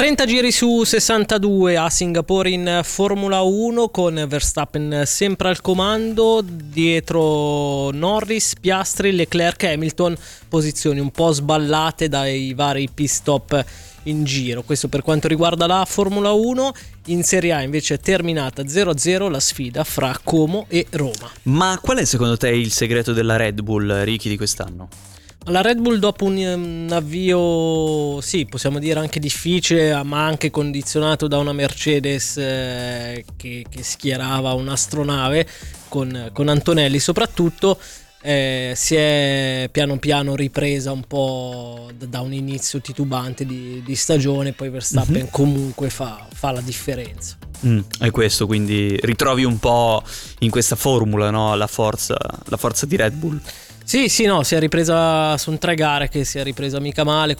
30 giri su 62 a Singapore in Formula 1, con Verstappen sempre al comando, dietro Norris, Piastri, Leclerc, Hamilton, posizioni un po' sballate dai vari pit stop in giro. Questo per quanto riguarda la Formula 1. In Serie A invece è terminata 0-0 la sfida fra Como e Roma. Ma qual è secondo te il segreto della Red Bull, Ricky, di quest'anno? La Red Bull, dopo un avvio, sì, possiamo dire anche difficile, ma anche condizionato da una Mercedes che schierava un'astronave con Antonelli soprattutto, si è piano piano ripresa un po' da un inizio titubante di stagione. Poi Verstappen comunque fa la differenza. È questo, quindi ritrovi un po' in questa formula, no? La forza di Red Bull. Sì, no, si è ripresa, sono 3 gare che si è ripresa mica male,